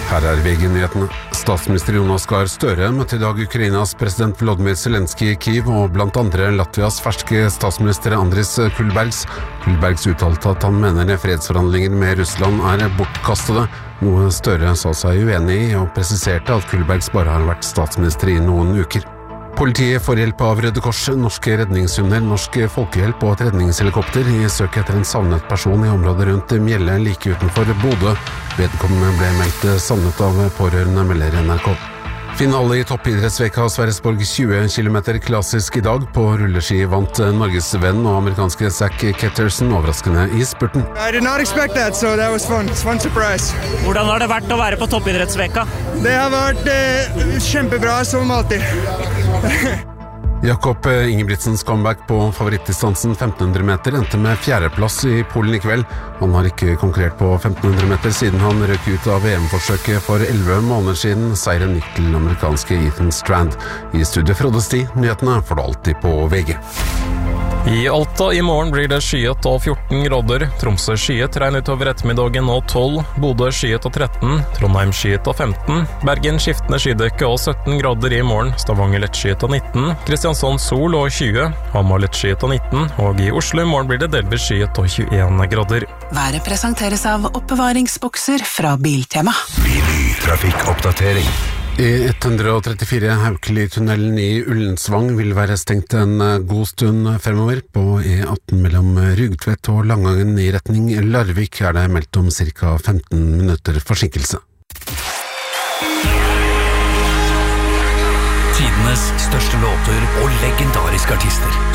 Her er VG-nyhetene. Statsminister Jonas Gahr Støre møtte I dag Ukrainas president Volodymyr Zelenskyj I Kyiv og blant andre Latvias ferske statsminister Andris Kulbergs. Kulbergs uttalte at han mener fredsforhandlinger med Russland bortkastede, noe Støre sa seg uenig I og presiserte at Kulbergs bare har vært statsminister I noen uker. Politiet får hjelp av Røde Kors, norske redningshunder, norsk folkehjelp og et redningshelikopter I søk etter en savnet person I området rundt Mjelle like utenfor Bodø. Vedkommende ble meldt savnet av pårørende, melder NRK. Finale I toppidrettsveka Sverresborg 20 km klassisk I dag. På rulleski vant Norges venn og amerikanske Zach Ketterson overraskende I spurten. I did not expect that, so that was fun. It's fun surprise. Hvordan har det vært å være på toppidrettsveka? Det har vært kjempebra som alltid. Jakob Ingebrigtsens comeback på favorittdistansen 1500 meter endte med fjerdeplass I Polen I kveld. Han har ikke konkurrert på 1500 meter siden han røk ut av VM-forsøket for 11 måneder siden. Seieren gikk til amerikanske Ethan Strand. I studiet Frode Sti, nyhetene får du alltid på VG. I Alta I morgen blir det skyet og 14 grader. Tromsø skyet regn utover ettermiddagen og 12. Bodø skyet og 13. Trondheim skyet og 15. Bergen skiftende skydekke og 17 grader I morgen. Stavanger lett skyet og 19. Kristiansand sol og 20. Hamar lett skyet og 19. Og I Oslo I morgen blir det delvis skyet og 21 grader. Været presenteres av oppbevaringsbokser fra Biltema. Trafikkoppdatering. E134 Haukeli-tunnelen I Ullensvang vil være stengt en god stund fremover. På E18 mellom Rugtvedt og Langangen I retning Larvik det meldt om ca. 15 minutter forsinkelse. Tidenes største låter og legendariske artister